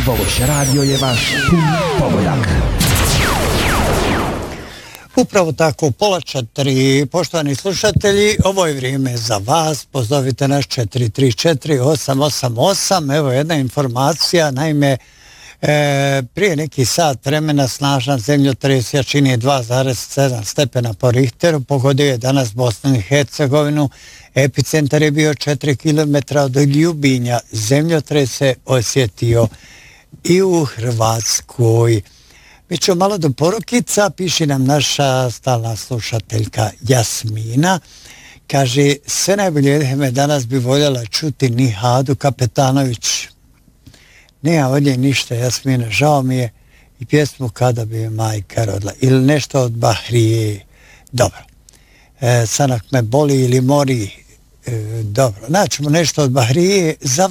Voš radio je vaš povoljak. Upravo tako, 3:30, poštovani slušatelji, ovo je vrijeme za vas, pozovite nas 434-888, evo jedna informacija, naime, prije neki sat vremena snažan zemljotres jačine 2,7 stepena po Richteru pogodio je danas Bosnu i Hercegovinu, epicentar je bio 4 km od Ljubinja, zemljotres se osjetio i u Hrvatskoj. Mi ćemo malo do porukica, piše nam naša stalna slušateljka Jasmina. Kaže, sve najbolje me danas bi voljela čuti Nihadu Kapetanović. Nema od nje ništa, Jasmina, žao mi je, i pjesmu Kada bi me majka rodila. Ili nešto od Bahrije. Dobro. Sanak me boli ili mori. Dobro. Naćemo nešto od Bahrije.